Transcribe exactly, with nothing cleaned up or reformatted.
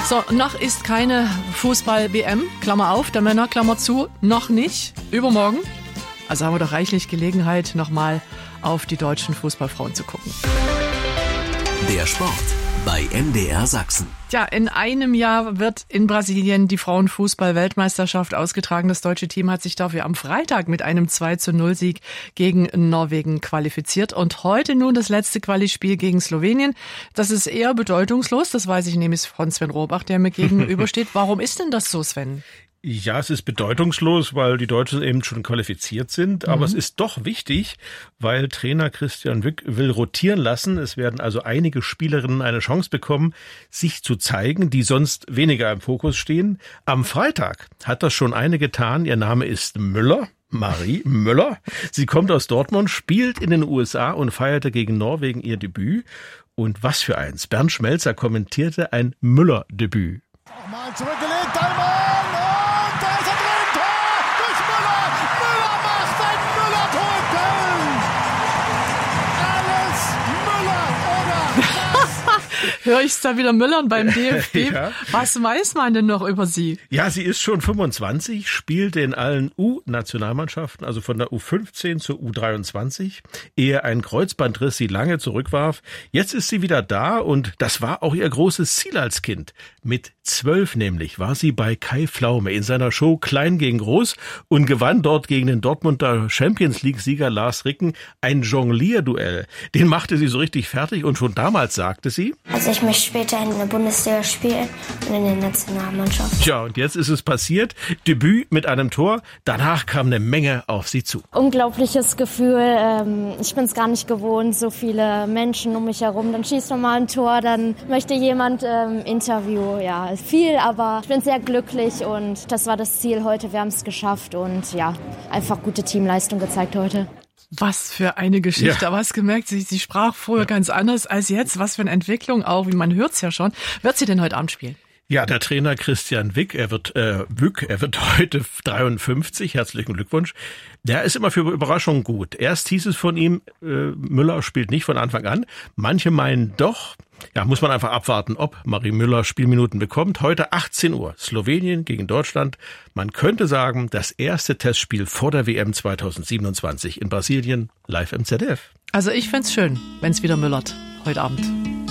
So, noch ist keine Fußball-W M, Klammer auf, der Männer, Klammer zu, noch nicht, übermorgen. Also haben wir doch reichlich Gelegenheit, nochmal auf die deutschen Fußballfrauen zu gucken. Der Sport bei M D R Sachsen. Ja, in einem Jahr wird in Brasilien die Frauenfußball-Weltmeisterschaft ausgetragen. Das deutsche Team hat sich dafür am Freitag mit einem zwei zu null Sieg gegen Norwegen qualifiziert. Und heute nun das letzte Quali-Spiel gegen Slowenien. Das ist eher bedeutungslos, das weiß ich nämlich von Sven Rohrbach, der mir gegenübersteht. Warum ist denn das so, Sven? Ja, es ist bedeutungslos, weil die Deutschen eben schon qualifiziert sind. Aber mhm. es ist doch wichtig, weil Trainer Christian Wück will rotieren lassen. Es werden also einige Spielerinnen eine Chance bekommen, sich zu zeigen, die sonst weniger im Fokus stehen. Am Freitag hat das schon eine getan. Ihr Name ist Müller. Marie Müller. Sie kommt aus Dortmund, spielt in den U S A und feierte gegen Norwegen ihr Debüt. Und was für eins. Bernd Schmelzer kommentierte ein Müller-Debüt. Mal zurückgelegt, einmal. Höre ich es da wieder Müllern beim D F B? Ja. Was weiß man denn noch über sie? Ja, sie ist schon fünfundzwanzig, spielte in allen U-Nationalmannschaften, also von der U fünfzehn zur U dreiundzwanzig, ehe ein Kreuzbandriss sie lange zurückwarf. Jetzt ist sie wieder da und das war auch ihr großes Ziel als Kind. Mit zwölf nämlich war sie bei Kai Pflaume in seiner Show Klein gegen Groß und gewann dort gegen den Dortmunder Champions-League-Sieger Lars Ricken ein Jonglierduell. Den machte sie so richtig fertig und schon damals sagte sie: Also ich möchte später in der Bundesliga spielen und in der Nationalmannschaft. Tja, und jetzt ist es passiert. Debüt mit einem Tor. Danach kam eine Menge auf sie zu. Unglaubliches Gefühl. Ich bin es gar nicht gewohnt, so viele Menschen um mich herum. Dann schießt man mal ein Tor, dann möchte jemand ähm, Interview. Ja, viel, aber ich bin sehr glücklich und das war das Ziel heute. Wir haben es geschafft und ja, einfach gute Teamleistung gezeigt heute. Was für eine Geschichte. Ja. Aber hast gemerkt, sie, sie sprach vorher ja. ganz anders als jetzt. Was für eine Entwicklung auch, wie man hört es ja schon. Wird sie denn heute Abend spielen? Ja, der Trainer Christian Wick, er wird äh, Wück, er wird heute dreiundfünfzig. Herzlichen Glückwunsch. Der ist immer für Überraschungen gut. Erst hieß es von ihm, äh, Müller spielt nicht von Anfang an. Manche meinen doch. Ja, muss man einfach abwarten, ob Marie Müller Spielminuten bekommt. Heute achtzehn Uhr, Slowenien gegen Deutschland. Man könnte sagen, das erste Testspiel vor der W M zweitausendsiebenundzwanzig in Brasilien, live im Z D F. Also ich fänd's schön, wenn's wieder müllert heute Abend.